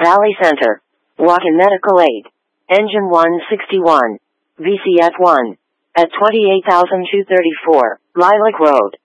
Valley Center. Walk-in medical aid. Engine 161. VCF 1. At 28,234, Lilac Road.